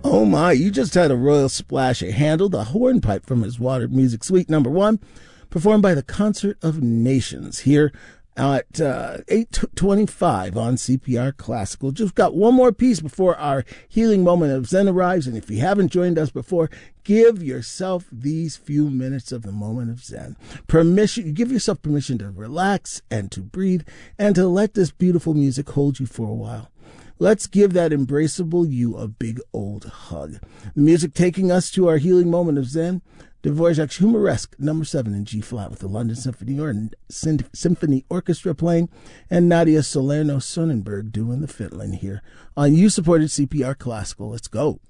Oh my, you just had a royal splash. Handel, the hornpipe from his Watered Music Suite #1, performed by the Concert of Nations here at 8:25 on CPR Classical. Just got one more piece before our healing moment of Zen arrives, and if you haven't joined us before, give yourself these few minutes of the moment of Zen. Give yourself permission to relax and to breathe and to let this beautiful music hold you for a while. Let's give that embraceable you a big old hug. The music taking us to our healing moment of Zen, Dvorak's Humoresque #7 in G-flat with the London Symphony Orchestra playing, and Nadia Salerno-Sonnenberg doing the fiddling here on You Supported CPR Classical. Let's go.